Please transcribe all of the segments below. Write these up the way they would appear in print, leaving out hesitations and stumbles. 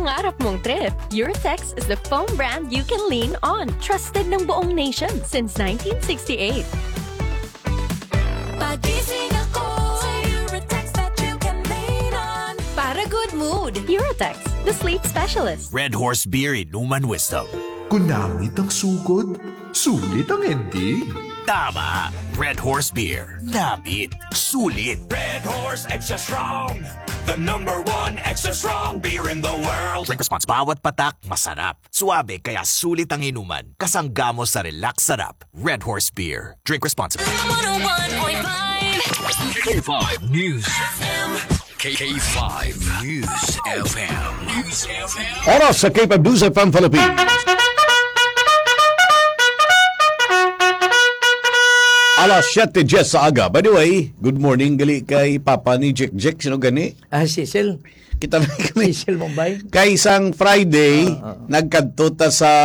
pangarap mong trip, Eurotex is the foam brand you can lean on. Trusted ng buong nation since 1968. Pagising ako sa Eurotex that you can lean on. Para good mood, Eurotex, the sleep specialist. Red Horse Beer Inuman Wisdom. Kunamit ang sugod, sulit ang ending. Tama. Red Horse Beer. Namit. Sulit. Red Horse Extra Strong, the #1 extra strong beer in the world. Drink response. Bawat patak, masarap. Suabe, kaya sulit ang inuman. Kasangga mo sa relax sarap. Red Horse Beer. Drink responsibly. 101.5 K5 News FM. K5 News FM. News FM. Oras sa K5 News FM Philippines. Alas 7:10 sa aga. By the way, good morning gali kay Papa ni Jek. Sino gani? Cecil. Kita na kami. Cecil Mumbai. Kay isang Friday, nagkadto ta sa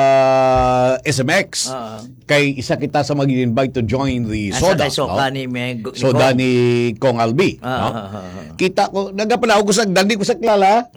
SMX. Kay isa kita sa mag-invite to join the soda. Soda ni Soda ni Kong Albi. Kita ko, nagapala ako sa dandi ko sa klala.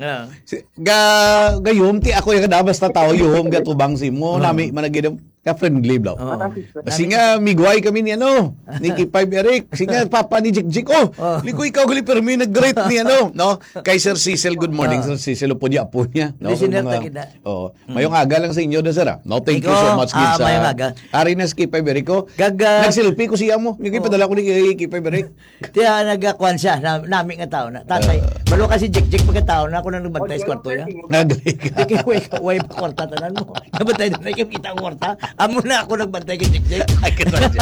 Gayom, ti ako yung kadabas na tao, yung gatubang si mo, nami managidam. Ka-friendly bro. Kasi nga, migway kami ni ni K5 Eric. Kasi nga, Papa ni Jik. Liko ikaw gali, pero may nag-greet ni no? Kay Sir Cecil, good morning. Sir Cecil, po niya. No? Listener na kita. Mayong aga lang sa inyo na, sir. No, thank you so much, kids. Mayong aga. Ari na si K5 Eric ko. Nag-selfie ko siya mo. May padala ko ni K5 Eric. Tiya, nagkakuan siya. Nami nga tao na. Tatay. Malo kasi Jik pagkatao na ako nang nagbantay sa kwarto ya. Nag-greet ka. Way pa kwarta tanan mo. Nabantay na kita ang kwarta. Amo na ako nagbantay kay Jik. Ay, katadya.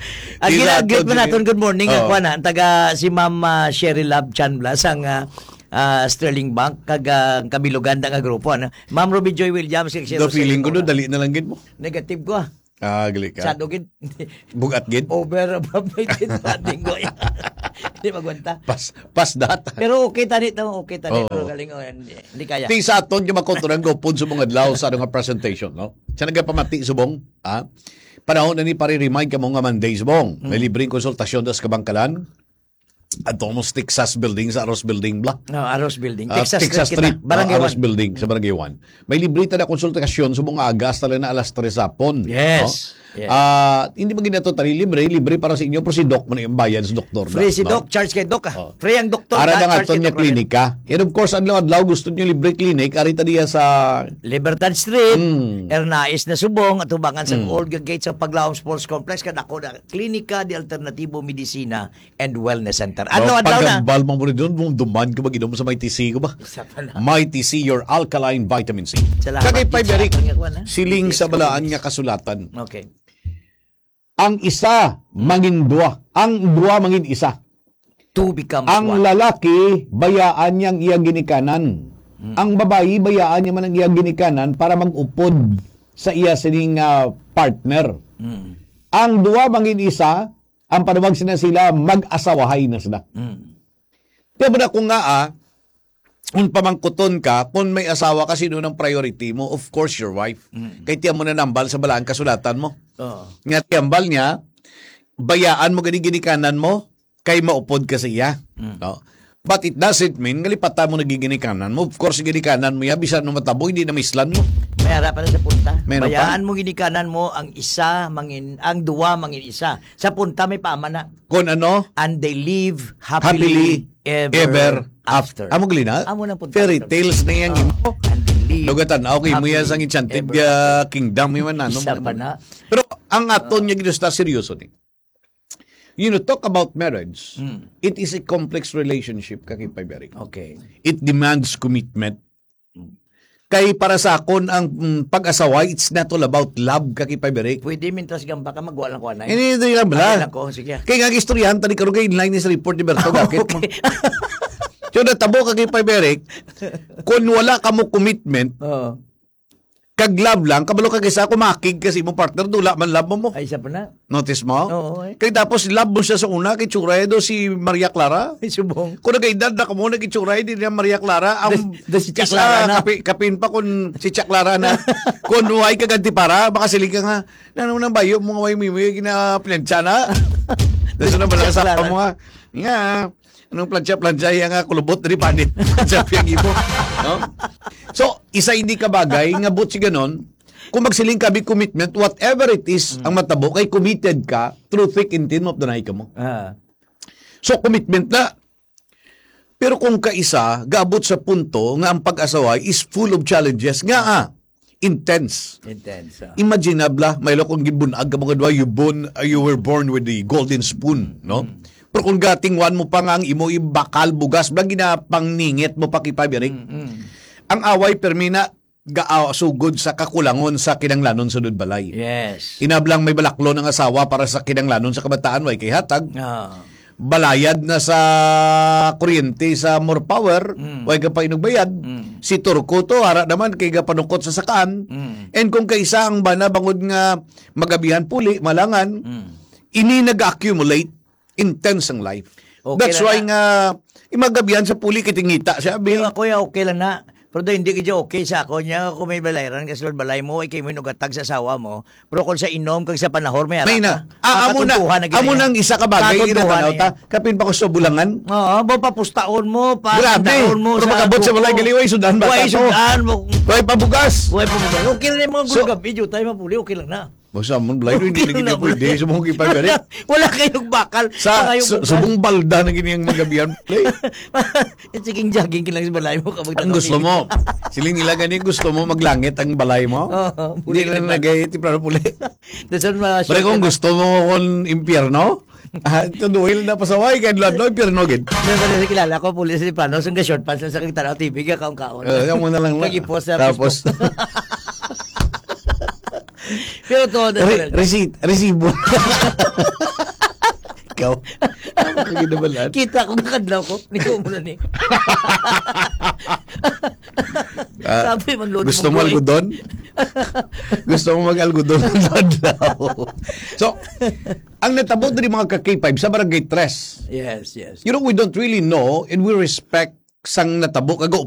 Agad mo natin, good morning. Ang taga si Ma'am Sherry Love Chanblas, ang Sterling Bank, kabilugan nga grupo. Ma'am Ruby Joy Williams. The feeling ko doon, dali na lang gid mo. Negative ko gali ka. Sado gid. Bugat gid. Over-appropriated pating ko. Hindi magwanta. Pas data. Pero okay tani. Pero galing hindi kaya. Ti sa aton yung makonturan ko pud sa mga adlaw sa nga presentation, no? Siya nagapamati subong, panahon na ni pare-remind ka mo nga Monday subong. May libreng konsultasyon das kabangkalan. At almost Texas Building sa Aros Building bla. No, Aros Building. Texas Street, Barangay Aros 1. Building sa Barangay 1. May libre ta na konsultasyon subong agas tala na alas 3 hapon. Yes. No? Yes. Hindi magina to tali libre para sa inyo pero si Doc man yung bayan sa doktor. Free si Doc, charge kay Doc. Free ang doktor. Ara na nga niya klinika. And of course, adlaw gusto niyo libre klinik, arita diya sa Libertad Street, Ernais na subong, at tubangan sa Olga Gate sa Paglaom Sports Complex, kadako na Klinika de Alternativo Medicina and Wellness Center. Adlaw na. Pagkambal mo rin doon, mong duman ka ba, ginom sa May TC ko ba? May TC, your alkaline vitamin C. Kagay pa, Eric, siling sa balaan nga kasulatan. Okay. Ang isa, mangin dua. Ang dua, mangin isa. Two becomes ang one. lalaki, bayaan niyang iyang ginikanan. Ang babae, bayaan niya man ang iyang ginikanan para mag-upod sa iya sining partner. Ang dua, mangin isa, ang panawag sila mag-asawahay na sila. Kaya ba na kung nga, kung pamangkuton ka, kung may asawa ka, sino ng priority mo? Of course, your wife. Kaya tiyan mo na nambal sa balaan kasulatan mo. Nga tiyambal niya, bayaan mo ginikanan mo, kay maupod ka sa iya. No? But it doesn't mean, ngalipata mo nagiginikanan mo. Of course, ginikanan mo ya, bisan no matabo, hindi na mislan mo. May harapan na sa punta. Meron bayaan pa? mo ginikanan mo ang isa, ang duwa, mangin isa. Sa punta may paama na. Kung ano? And they live happily ever after. Amo glina? Amo na punta. Fairy tales na yan. And they live Lugatan, okay mo yan sang enchanted kingdom yung ano. Isa pa na. Pero ang aton niya ginusta seryoso ni. You know, talk about marriage. It is a complex relationship, kakipay Beric. Okay. It demands commitment. Kay para sa akon ang pag-asawa, it's not all about love, kakipay Beric. Pwede mintas gamba ka magwa lang ko anay. Hindi lang bala. Sige. Kaya nga istoryahan, tani karugay line ni sa report ni Berto. Gakit mo. So, natabo kakipay Beric, kung wala ka mo commitment, kag love lang, kabalo kag isa kumakig kasi mo partner, dula man love mo. Ay, isa pa na. Notice mo? Oo. Kaya tapos love mo siya sa una, kay Churredo si Maria Clara. Ay, subong. Kung nag-edad na ka muna kay Churredo ni Maria Clara, ang si Chak Clara na. Kapin pa kung si Chak Clara na. Kung huwag ka ganti para, baka siling ka nga, nanong nang bayo, mga way mimi, kina-plancha na. Tapos na ba lang sa mo nga. Nga, Anong plansya nga kulubot na panit. Plansya yung ibo. No? So, isa hindi ka bagay, nga but si ganon, kung magsiling ka commitment, whatever it is, ang matabo, kay committed ka, through thick and thin of the night ka mo. So, commitment na. Pero kung kaisa, gaabot sa punto nga ang pag-asaway is full of challenges, nga intense. Imaginable, may lokong gibunag ka mga dwa, you were born with the golden spoon, no? Pero kung gatingwan mo pa nga ang imo ibakal bugas, blang ginapang-ningit mo pa kipabirik. Ang away permina sugod sa kakulangon sa kinanglanon sa balay. Yes. Inablang may balaklo ng asawa para sa kinanglanon sa kabataan, way kay hatag. Balayad na sa kuryente sa more power, way ka pa inugbayad. Si Turko to, hara naman kay gapanukot sa sakaan. And kung kaisa ang bana bangod nga magabihan puli, malangan, ini nag-accumulate intense ang life. Okay. That's why nga imagabihan sa puli kitingita siya. Pero ako ya okay lang na. Pero hindi ka okay sa ako niya kung may balayran kasi balay mo ay kay mo nugatag sa asawa mo. Pero kung sa inom kag sa panahor may ara. May na. Amo nang isa ka bagay ginatanaw ta. Kapin pa ko sa bulangan. Oo, mo papustaon mo pa grabe mo sa magabot sa balay galiway sudan ba Way sudan mo. Way pabugas. Way pabugas. Okay lang mga gulgab video tayo mapuli okay lang na. Basta mo balay hindi lagi na pwede sumong ipagari. Wala kayong bakal. Sa subong balda na gini ang magabihan play. Siging jogging kilang sa balay mo kapag ang gusto mo. Siling nila gani gusto mo maglangit ang balay mo. Hindi lang nagay tiplano puli. Pero kung gusto mo kung impyerno, tuduil na pasaway kay Lord impyerno gid. Pero kilala ko pulis si Plano sa short pants sa kitaraw TV ka kaon-kaon. Yung mo na lang. Nag-post sa tapos pero to resibo. Ikaw. Ginabalan. Kita ko nakadlaw ko. Niko mo na ni. Sabi man load gusto mo algodon? Gusto mo mag-algodon daw. So, ang natabo din mga ka-K5 sa Barangay Tres. Yes. You know, we don't really know and we respect sang natabo kago